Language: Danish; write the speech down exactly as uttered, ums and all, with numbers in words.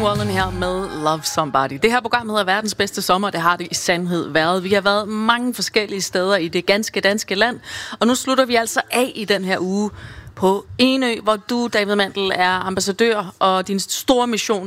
Wallen her med Love Somebody. Det her program hedder Verdens Bedste Sommer. Det har det i sandhed været. Vi har været mange forskellige steder i det ganske danske land. Og nu slutter vi altså af i den her uge på Enø, hvor du, David Mandel, er ambassadør. Og din store mission